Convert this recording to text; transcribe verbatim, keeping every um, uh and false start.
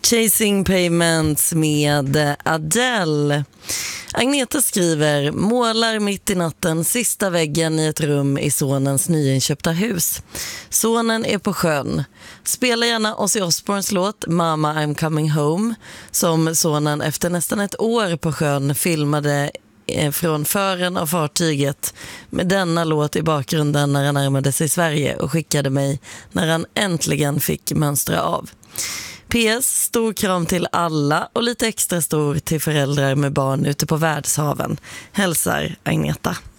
Chasing Payments med Adele. Agneta skriver: målar mitt i natten sista väggen i ett rum i sonens nyinköpta hus. Sonen är på sjön. Spelar gärna Ozzy Osbournes låt Mama I'm coming home, som sonen efter nästan ett år på sjön filmade från fören av fartyget med denna låt i bakgrunden när han närmade sig Sverige och skickade mig när han äntligen fick mönstra av. P S, stor kram till alla och lite extra stor till föräldrar med barn ute på världshaven. Hälsar Agneta.